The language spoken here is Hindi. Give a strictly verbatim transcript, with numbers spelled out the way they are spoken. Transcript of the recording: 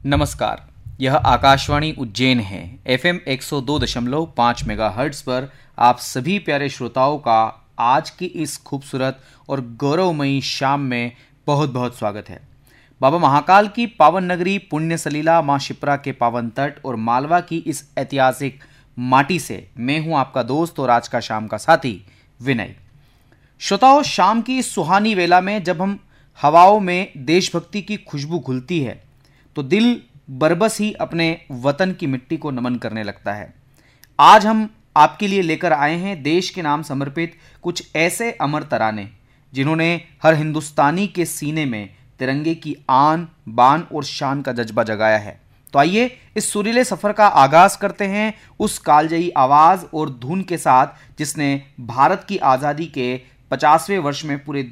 नमस्कार, यह आकाशवाणी उज्जैन है। एफएम एक सौ दो दशमलव पाँच मेगाहर्ट्ज पर आप सभी प्यारे श्रोताओं का आज की इस खूबसूरत और गौरवमयी शाम में बहुत बहुत स्वागत है। बाबा महाकाल की पावन नगरी पुण्य सलीला, मां शिप्रा के पावन तट और मालवा की इस ऐतिहासिक माटी से मैं हूं आपका दोस्त और आज का शाम का साथी विनय। श्रोताओं, शाम की इस सुहानी वेला में जब हम हवाओं में देशभक्ति की खुशबू घुलती है तो दिल बरबस ही अपने वतन की मिट्टी को नमन करने लगता है। आज हम आपके लिए लेकर आए हैं देश के नाम समर्पित कुछ ऐसे अमर तराने जिन्होंने हर हिंदुस्तानी के सीने में तिरंगे की आन, बान और शान का जज्बा जगाया है। तो आइए इस सुरीले सफर का आगाज करते हैं उस कालजयी आवाज और धुन के साथ जिसने भारत की आजादी के पचासवें वर्ष में पूरे